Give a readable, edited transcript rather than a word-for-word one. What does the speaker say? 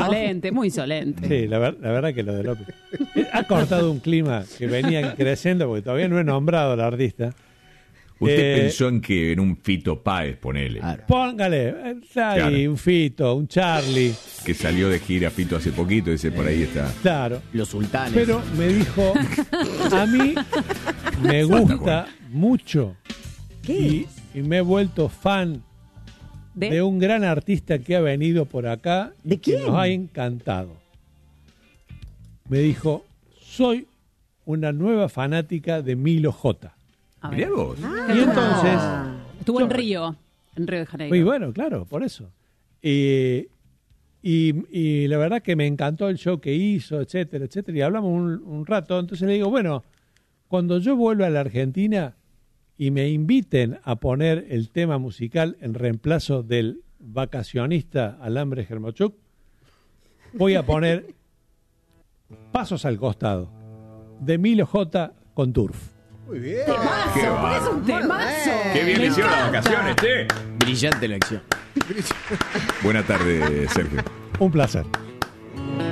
insolente, muy insolente. Sí, la verdad que lo de López ha cortado un clima que venía creciendo porque todavía no he nombrado al artista. Usted pensó en que en un Fito Páez, ponele. Claro. Póngale, ahí, Claro. un Fito, un Charlie, Que salió de gira Fito hace poquito, ese por ahí está. claro. Los sultanes. Pero me dijo, a mí me gusta mucho y me he vuelto fan de un gran artista que ha venido por acá ¿De y que quién? nos ha encantado. Me dijo, soy una nueva fanática de Milo J. A ver. Mirá vos. Y entonces, Estuvo en Río de Janeiro. y bueno, claro, por eso. Y la verdad que me encantó el show que hizo, etcétera, etcétera. Y hablamos un rato. Entonces le digo, bueno, cuando yo vuelva a la Argentina y me inviten a poner el tema musical en reemplazo del vacacionista Alambre Germochuk, voy a poner Pasos al Costado de Milo J. con Turf. Muy bien. Temazo, Qué porque es bárbaro. un temazo. Qué bien Me le hicieron las encanta. vacaciones, che. Brillante elección. Buena tarde, Sergio. Un placer.